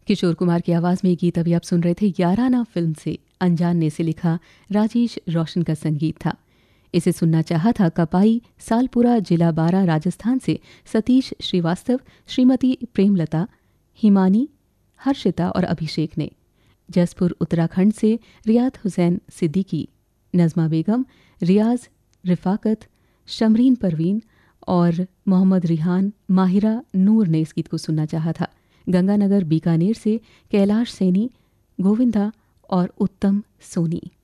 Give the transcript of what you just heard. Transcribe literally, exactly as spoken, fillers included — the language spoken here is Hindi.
किशोर कुमार की आवाज़ में ये गीत अभी आप सुन रहे थे याराना फिल्म से। अनजान ने से लिखा राजेश रोशन का संगीत था। इसे सुनना चाहा था कपाई सालपुरा जिला बारा राजस्थान से सतीश श्रीवास्तव, श्रीमती प्रेमलता, हिमानी, हर्षिता और अभिषेक ने। जसपुर उत्तराखंड से रियाद हुसैन सिद्दीकी, नज़मा बेगम, रियाज, रिफाकत, शमरीन परवीन और मोहम्मद रिहान, माहिरा नूर ने इस गीत को सुनना चाहा था। गंगानगर बीकानेर से कैलाश सैनी, गोविंदा और उत्तम सोनी।